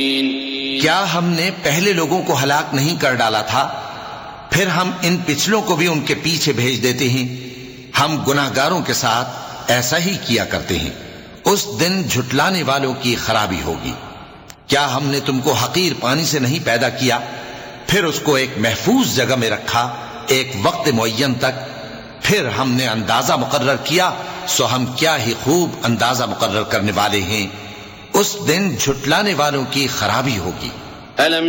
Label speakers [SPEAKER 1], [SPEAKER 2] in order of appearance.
[SPEAKER 1] क्या हमने पहले लोगों को हलाक नहीं कर डाला था? फिर हम इन पिछलों को भी उनके पीछे भेज देते हैं। हम गुनाहगारों के साथ ऐसा ही किया करते हैं। उस दिन झुटलाने वालों की खराबी होगी। क्या हमने तुमको हकीर पानी से नहीं पैदा किया, फिर उसको एक महफूज जगह में रखा एक वक्त मुअय्यन तक, फिर हमने अंदाजा मुकर्रर किया, सो हम क्या ही खूब अंदाजा मुकर्रर करने वाले हैं। उस दिन झुटलाने वालों की खराबी होगी।